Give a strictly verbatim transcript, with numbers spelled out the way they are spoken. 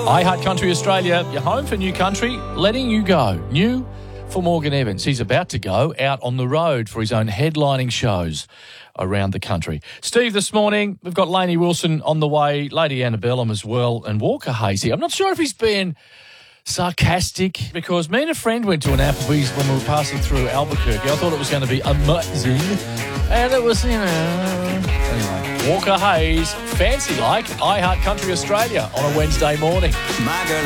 iHeart Country Australia, your home for new country, letting you go. New for Morgan Evans. He's about to go out on the road for his own headlining shows around the country. Steve, this morning, we've got Lainey Wilson on the way, Lady Annabellum as well, and Walker Hazy. I'm not sure if he's been sarcastic because me and a friend went to an Applebee's when we were passing through Albuquerque. I thought it was going to be amazing, and it was, you know... Anyway, Walker Hayes, fancy like iHeart Country Australia on a Wednesday morning. My girl